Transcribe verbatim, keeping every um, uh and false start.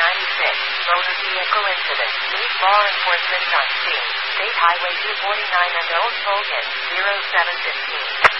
ninety-six, motor vehicle incident. Need law enforcement on scene. State Highway two forty-nine and Old Colgan, zero seven fifteen.